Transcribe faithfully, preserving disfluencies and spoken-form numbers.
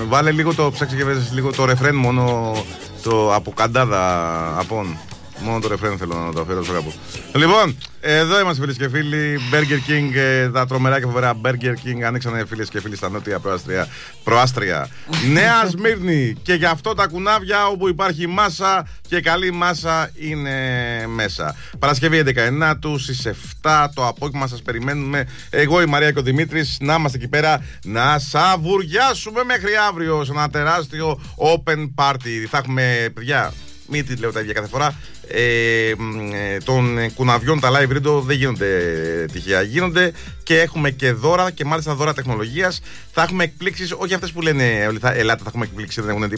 βάλε λίγο το ψάξε και βάζεις λίγο το ρεφρέν μόνο το από καντάδα απόν. Μόνο το ρεφρέν θέλω να το αφιερώσω κάπου. Λοιπόν, εδώ είμαστε φίλες και φίλοι. Burger King, τα τρομερά και φοβερά Burger King ανοίξανε φίλες και φίλοι στα νότια προάστρια. προάστρια. Νέα Σμύρνη. Και γι' αυτό τα κουνάβια όπου υπάρχει μάσα και καλή μάσα είναι μέσα. Παρασκευή έντεκα ενάτου στις επτά το απόγευμα σας περιμένουμε. Εγώ, η Μαρία και ο Δημήτρης να είμαστε εκεί πέρα να σαβουριάσουμε μέχρι αύριο σε ένα τεράστιο open party. Θα έχουμε, παιδιά, μην τη λέω τα ίδια κάθε φορά. Ε, ε, των κουναβιών τα live video δεν γίνονται τυχαία. Γίνονται και έχουμε και δώρα και μάλιστα δώρα τεχνολογίας. Θα έχουμε εκπλήξεις, όχι αυτές που λένε όλοι θα, ελάτε, θα έχουμε εκπλήξεις, δεν έχουν